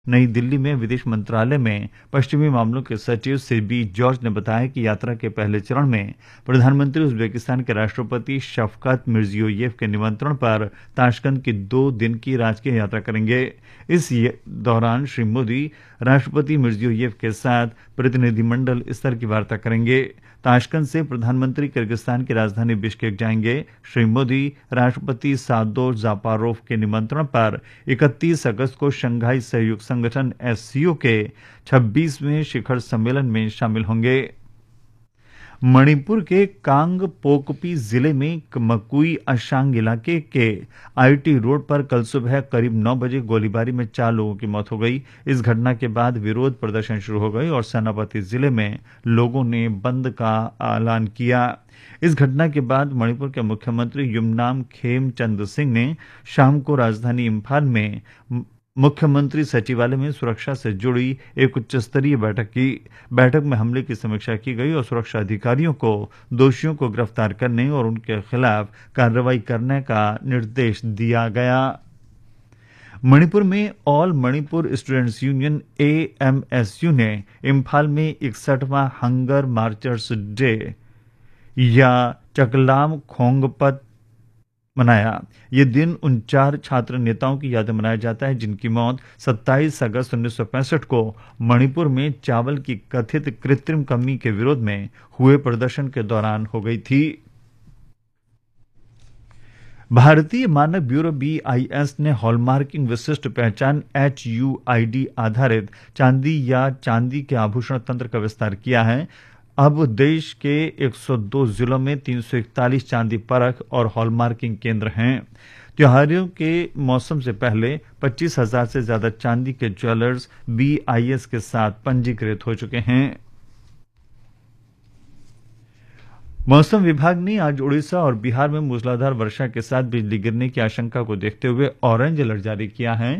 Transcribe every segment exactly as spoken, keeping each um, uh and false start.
नई दिल्ली में विदेश मंत्रालय में पश्चिमी मामलों के सचिव सिबी जॉर्ज ने बताया कि यात्रा के पहले चरण में प्रधानमंत्री उज्बेकिस्तान के राष्ट्रपति शफकत मिर्जियोयेव के निमंत्रण पर ताशकंद की दो दिन की राजकीय यात्रा करेंगे। इस दौरान श्री मोदी राष्ट्रपति मिर्जियोयेव के साथ प्रतिनिधिमंडल स्तर की वार्ता करेंगे। ताशकंद से प्रधानमंत्री किर्गिस्तान की राजधानी बिश्केक जाएंगे। श्री मोदी राष्ट्रपति सादोर जापारोव के निमंत्रण पर इकतीस अगस्त को शंघाई सहयोग संगठन एससीओ के छब्बीसवें शिखर सम्मेलन में शामिल होंगे। मणिपुर के कांग पोकपी जिले में मकुई अशांग इलाके के आईटी रोड पर कल सुबह करीब नौ बजे गोलीबारी में चार लोगों की मौत हो गई। इस घटना के बाद विरोध प्रदर्शन शुरू हो गए और सेनापति जिले में लोगों ने बंद का ऐलान किया। इस घटना के बाद मणिपुर के मुख्यमंत्री युमनाम खेमचंद सिंह ने शाम को राजधानी इम्फाल में मुख्यमंत्री सचिवालय में सुरक्षा से जुड़ी एक उच्च स्तरीय बैठक की। बैठक में हमले की समीक्षा की गई और सुरक्षा अधिकारियों को दोषियों को गिरफ्तार करने और उनके खिलाफ कार्रवाई करने का निर्देश दिया गया। मणिपुर में all Manipur students union A M S U ने इम्फाल में इकसठवां हंगर मार्चर्स डे या चकलाम खोंगपत मनाया। ये दिन उन चार छात्र नेताओं की याद में मनाया जाता है जिनकी मौत सत्ताईस अगस्त उन्नीस सौ पैंसठ को मणिपुर में चावल की कथित कृत्रिम कमी के विरोध में हुए प्रदर्शन के दौरान हो गई थी। भारतीय मानक ब्यूरो बी आई एस ने हॉलमार्किंग विशिष्ट पहचान एच यू आई डी आधारित चांदी या चांदी के आभूषण तंत्र का विस्तार किया है। अब देश के एक सौ दो जिलों में तीन सौ इकतालीस चांदी परख और हॉलमार्किंग केंद्र हैं। त्योहारों के मौसम से पहले पच्चीस हजार से ज्यादा चांदी के ज्वेलर्स बी आई एस के साथ पंजीकृत हो चुके हैं। मौसम विभाग ने आज उड़ीसा और बिहार में मूसलाधार वर्षा के साथ बिजली गिरने की आशंका को देखते हुए ऑरेंज अलर्ट जारी किया है।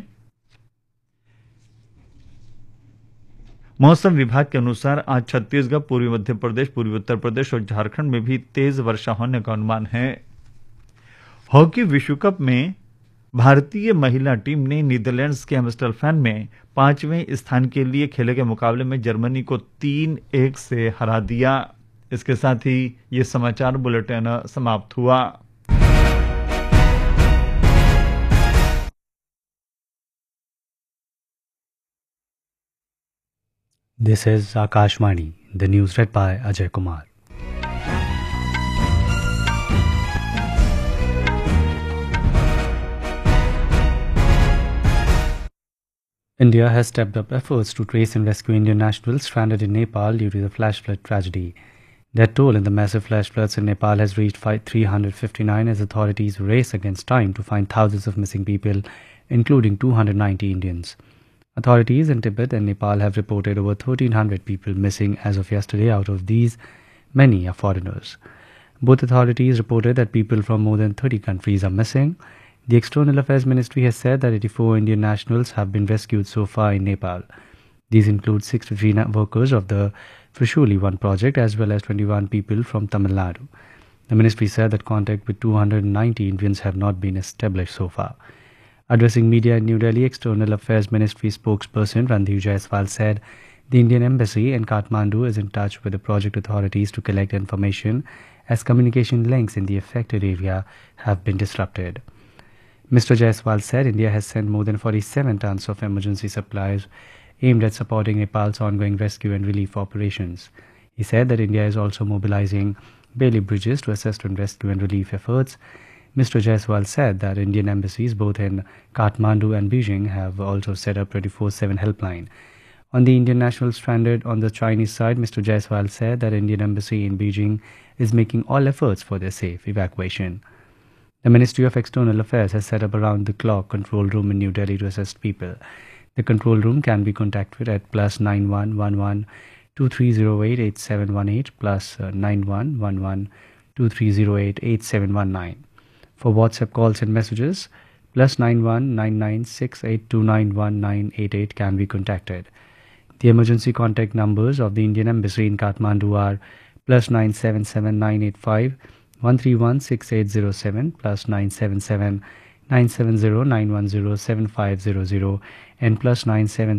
मौसम विभाग के अनुसार आज छत्तीसगढ़, पूर्वी मध्य प्रदेश, पूर्वी उत्तर प्रदेश और झारखंड में भी तेज वर्षा होने का अनुमान है। हॉकी विश्व कप में भारतीय महिला टीम ने नीदरलैंड्स के एम्स्टरडैम में पांचवें स्थान के लिए खेले गए मुकाबले में जर्मनी को तीन एक से हरा दिया। इसके साथ ही ये समाचार बुलेटिन समाप्त हुआ। This is Akashvani, the news read by Ajay Kumar. India has stepped up efforts to trace and rescue Indian nationals stranded in Nepal due to the flash flood tragedy. Their toll in the massive flash floods in Nepal has reached three hundred fifty-nine as authorities race against time to find thousands of missing people, including two hundred ninety Indians. Authorities in Tibet and Nepal have reported over thirteen hundred people missing as of yesterday. Out of these, many are foreigners. Both authorities reported that people from more than thirty countries are missing. The External Affairs Ministry has said that eighty-four Indian nationals have been rescued so far in Nepal. These include sixty-three workers of the Trishuli one project as well as twenty-one people from Tamil Nadu. The ministry said that contact with two hundred ninety Indians have not been established so far. Addressing media in New Delhi, External Affairs Ministry spokesperson Randhir Jaiswal said the Indian Embassy in Kathmandu is in touch with the project authorities to collect information as communication links in the affected area have been disrupted. Mister Jaiswal said India has sent more than forty-seven tons of emergency supplies aimed at supporting Nepal's ongoing rescue and relief operations. He said that India is also mobilizing Bailey bridges to assist in rescue and relief efforts. Mister Jaiswal said that Indian embassies both in Kathmandu and Beijing have also set up twenty-four seven helpline. On the Indian nationals stranded on the Chinese side, Mister Jaiswal said that Indian embassy in Beijing is making all efforts for their safe evacuation. The Ministry of External Affairs has set up around-the-clock control room in New Delhi to assist people. The control room can be contacted at plus nine one one one two three zero eight eight seven one eight plus nine one one one two three zero eight eight seven one nine. For WhatsApp calls and messages, plus nine one nine nine six eight two nine one nine eight eight can be contacted. The emergency contact numbers of the Indian Embassy in Kathmandu are plus nine seven seven nine eight five one three one six eight zero seven, plus nine seven seven nine seven zero nine one zero seven five zero zero, N plus nine seven